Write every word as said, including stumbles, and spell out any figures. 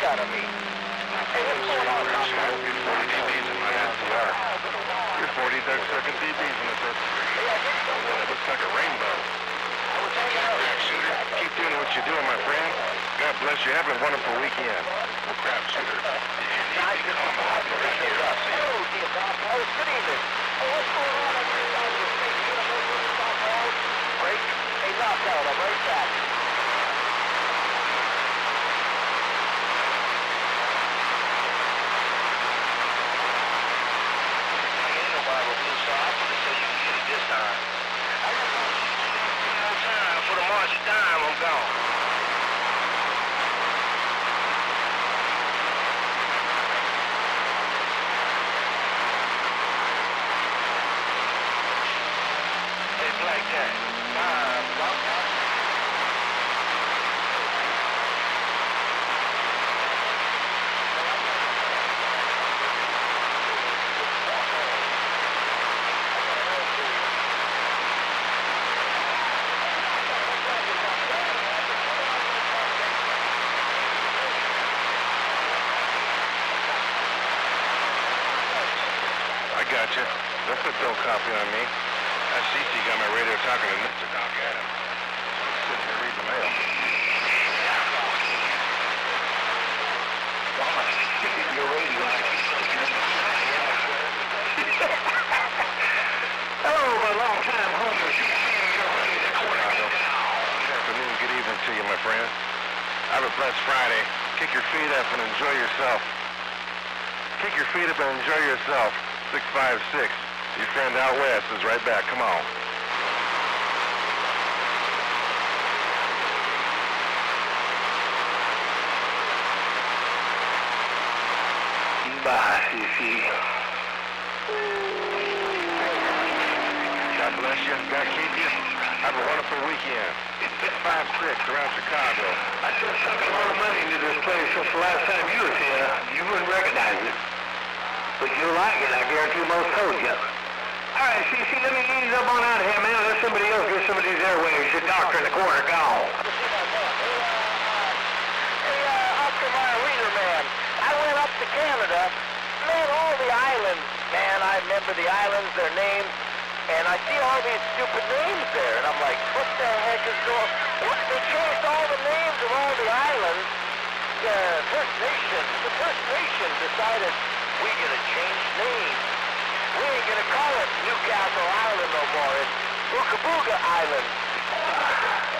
count on me. Hey, what's going on, Doc? You're forty D Bs in my S D R. You're forty Doug Second D Bs in this S D R. Well, it looks like a rainbow. Crap shooter, keep doing what you're doing, my friend. God bless you. Have a wonderful weekend. Oh, crap shooter. Nice to come on. Hello, dear Doc. Oh, good evening. Hey, what's going on on your side of the state? You gonna move this off all? Break? Hey, Doc, no, no, break that. I ain't nobody with blue socks, so you can get it this time. I just want you to give me more time. For the march of dime, I'm gone. Like that. Uh, well, I got you. Don't put no copy on me. I C C got my radio talking to Mister Doc Adams. I'm sitting here reading the mail. your radio. Hello, my long-time homie. Good afternoon, good evening to you, my friend. Have a blessed Friday. Kick your feet up and enjoy yourself. Kick your feet up and enjoy yourself. six five six. Your friend out west is right back. Come on. Bye, C C. God bless you. God keep you. Have a wonderful weekend. six five six around Chicago. I just sunk a lot of money into this place since the last time you was here. You wouldn't recognize it. But you like it, I guarantee most told you. All right, C C, let me ease up on out of here, man. Let somebody else get some of these airwaves. Your doctor in the corner gone. Hey, uh, Oscar Mayer Reader, man. I went up to Canada. Man, all the islands, man, I remember the islands, their names, and I see all these stupid names there, and I'm like, what the heck is going on? What, they changed all the names of all the islands. The First Nation, the First Nation decided we gotta change names. We ain't gonna call it Newcastle Island no more. It's Booga Booga Island.